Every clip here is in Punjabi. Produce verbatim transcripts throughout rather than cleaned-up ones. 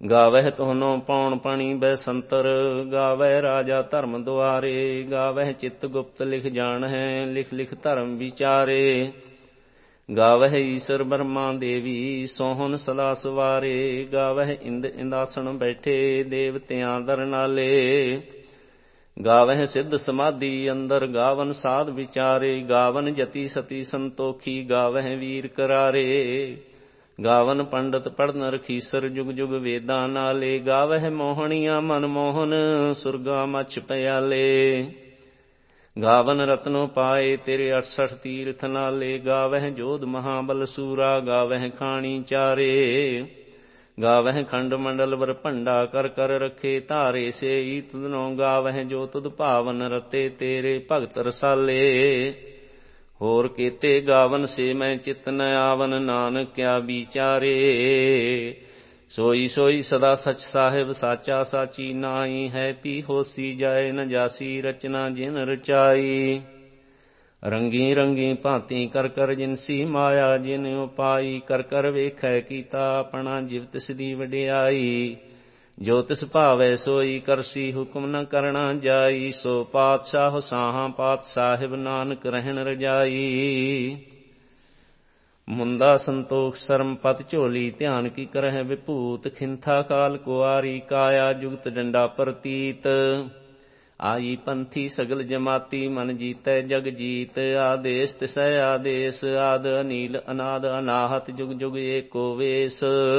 ਗਾਵਹਿ ਤੋਹਨੋ ਪੌਣ ਪਣੀ ਬੈ ਸੰਤਰ, ਗਾਵਹਿ ਰਾਜਾ ਧਰਮ ਦੁਆਰੇ, ਗਾਵਹਿ ਚਿੱਤ ਗੁਪਤ ਲਿਖ ਜਾਣਹਿ, ਲਿਖ ਲਿਖ ਧਰਮ ਵਿਚਾਰੇ। ਗਾਵਹਿ ਈਸਰ ਬਰਮਾ ਦੇਵੀ, ਸੋਹਨ ਸਦਾ ਸਵਾਰੇ, ਗਾਵਹਿ ਇੰਦ ਇੰਦਾਸਣ ਬੈਠੇ, ਦੇਵਤਿਆਂ ਦਰ ਨਾਲੇ। ਗਾਵਹਿ ਸਿੱਧ ਸਮਾਧੀ ਅੰਦਰ, ਗਾਵਨ ਸਾਧ ਵਿਚਾਰੇ, ਗਾਵਨ ਜਤੀ ਸਤੀ ਸੰਤੋਖੀ, ਗਾਵਹਿ ਵੀਰ ਕਰਾਰੇ। ਗਾਵਨ ਪੰਡਤ ਪੜ੍ਹਨ ਰਖੀਸਰ, ਜੁਗ ਜੁਗ ਵੇਦਾਂ ਨਾਲੇ, ਗਾਵਹਿ ਮੋਹਣੀਆਂ ਮਨ ਮੋਹਨ, ਸੁਰਗਾ ਮਛ ਪਿਆਲੇ। ਗਾਵਨ ਰਤਨੋ ਪਾਏ ਤੇਰੇ ਅਠਸਠ ਤੀਰਥ ਨਾਲੇ, ਗਾਵਹਿ ਜੋਧ ਮਹਾਬਲ ਸੂਰਾ, ਗਾਵਹਿ ਖਾਣੀ ਚਾਰੇ। ਗਾਵਹਿ ਖੰਡ ਮੰਡਲ ਵਰ ਭੰਡਾ, ਕਰ ਕਰ ਰੱਖੇ ਧਾਰੇ ਸੇਈ ਤੁਧਨੋ, ਗਾਵਹਿ ਜੋ ਤੁਧ ਭਾਵਨ ਰਤੇ, ਤੇਰੇ ਭਗਤ ਰਸਾਲੇ। ਹੋਰ ਕੀਤੇ ਗਾਵਨ ਸੇ ਮੈਂ ਚਿਤ ਨ ਆਵਨ, ਨਾਨਕ ਕਿਆ ਵਿਚਾਰੇ। ਸੋਈ ਸੋਈ ਸਦਾ ਸਚ ਸਾਹਿਬ, ਸਾਚਾ ਸਾਚੀ ਨਾਈ ਹੈ, ਪੀ ਹੋਸੀ ਜਾਏ ਨ ਜਾਸੀ, ਰਚਨਾ ਜਿਨ ਰਚਾਈ। ਰੰਗੀ ਰੰਗੀ ਭਾਂਤੀ ਕਰ ਕਰ ਜਿਨਸੀ ਮਾਇਆ, ਜਿਨ ਉਪਾਈ ਕਰ ਕਰ ਵੇਖੈ ਕੀਤਾ, ਆਪਣਾ ਜਿਵ ਤਿਸ ਦੀ ਵਡਿਆਈ। ਜੋ ਤਿਸ ਭਾਵੈ ਸੋਈ ਕਰਸੀ, ਹੁਕਮ ਨ ਕਰਣਾ ਜਾਈ, ਸੋ ਪਾਤਸ਼ਾਹ ਸਾਹਾਂ ਪਾਤ ਸਾਹਿਬ, ਨਾਨਕ ਰਹਿਣ ਰਜਾਈ। ਮੁੰਦਾ ਸੰਤੋਖ ਸਰਮ ਪਤ ਝੋਲੀ, ਧਿਆਨ ਕੀ ਕਰਹਿ ਵਿਭੂਤ, ਖਿੰਥਾ ਕਾਲ ਕੁਆਰੀ, ਕਾਇਆ ਜੁਗਤ ਡੰਡਾ ਪ੍ਰਤੀਤ। ਆਈ ਪੰਥੀ ਸਗਲ ਜਮਾਤੀ, ਮਨ ਜੀਤੈ ਜਗ ਜੀਤ, ਆਦੇਸ ਤਿਸੈ ਆਦੇਸ, ਆਦ ਅਨੀਲ ਅਨਾਦ ਅਨਾਹਤ, ਜੁਗ ਜੁਗ ਏਕੋ ਵੇਸ।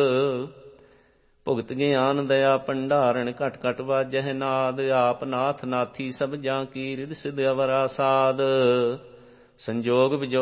ਭੁਗਤ ਗਿਆਨ ਦਇਆ ਭੰਡਾਰਨ, ਘਟ ਘਟ ਵਾਜਹਿ ਨਾਦ, ਆਪ ਨਾਥ ਨਾਥੀ ਸਭ ਜਾਂ ਕੀ, ਰਿਦ ਸਿਧ ਅਵਰਾ ਸਾਧ। ਸੰਜੋਗ ਵਿਜੋਗ